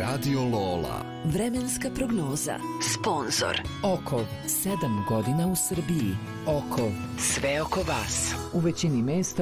Radio Lola. Vremenska prognoza. Sponzor. Okov, 7 godina u Srbiji. Okov, Sve oko vas. u većini mesta